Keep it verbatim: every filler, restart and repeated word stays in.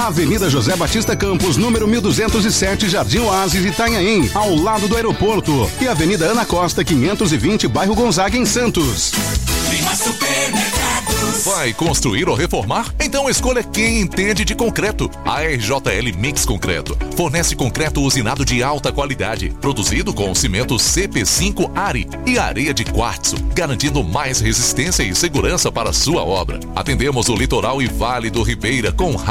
Avenida José Batista Campos, número mil duzentos e sete, Jardim Oásis, Itanhaém, ao lado do aeroporto. E Avenida Ana Costa, quinhentos e vinte, bairro Gonzaga, em Santos. Lima Supermercados. Vai construir ou reformar? Então escolha quem entende de concreto. A R J L Mix Concreto fornece concreto usinado de alta qualidade, produzido com cimento C P cinco Ari e areia de quartzo, garantindo mais resistência e segurança para sua obra. Atendemos o litoral e Vale do Ribeira com